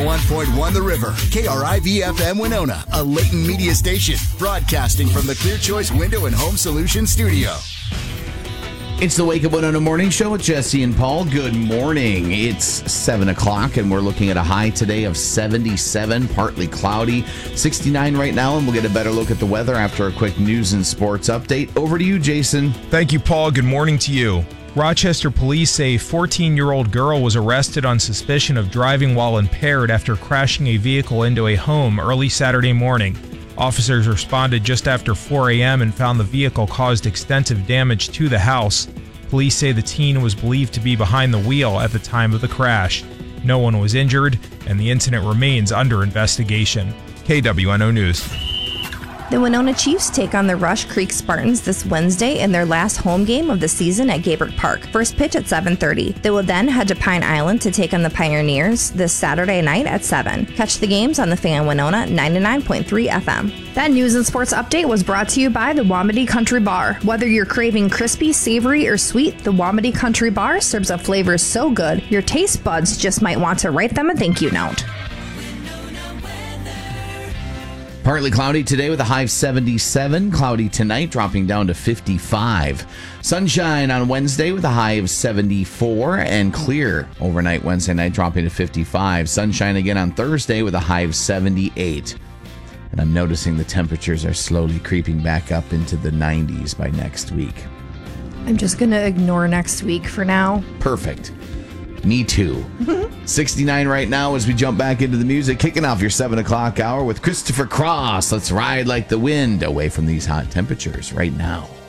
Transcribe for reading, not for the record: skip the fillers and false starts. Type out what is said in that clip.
101.1 The River, KRIV-FM Winona, a Layton media station, broadcasting from the Clear Choice Window and Home Solutions studio. It's the Wake Up Winona Morning Show with Jesse and Paul. Good morning. It's 7 o'clock, and we're looking at a high today of 77, partly cloudy, 69 right now, and we'll get a better look at the weather after a quick news and sports update. Over to you, Jason. Thank you, Paul. Good morning to you. Rochester police say a 14-year-old girl was arrested on suspicion of driving while impaired after crashing a vehicle into a home early Saturday morning. Officers responded just after 4 a.m. and found the vehicle caused extensive damage to the house. Police say the teen was believed to be behind the wheel at the time of the crash. No one was injured, and the incident remains under investigation. KWNO News. The Winona Chiefs take on the Rush Creek Spartans this Wednesday in their last home game of the season at Gaybert Park. First pitch at 7:30. They will then head to Pine Island to take on the Pioneers this Saturday night at 7. Catch the games on the Fan Winona 99.3 FM. That news and sports update was brought to you by the Wamedy Country Bar. Whether you're craving crispy, savory, or sweet, the Wamedy Country Bar serves up flavors so good, your taste buds just might want to write them a thank you note. Partly cloudy today with a high of 77. Cloudy tonight, dropping down to 55. Sunshine on Wednesday with a high of 74. And clear overnight Wednesday night, dropping to 55. Sunshine again on Thursday with a high of 78. And I'm noticing the temperatures are slowly creeping back up into the 90s by next week. I'm just going to ignore next week for now. Perfect. Me too. 69 right now as we jump back into the music, kicking off your 7 o'clock hour with Christopher Cross. Let's ride like the wind away from these hot temperatures right now.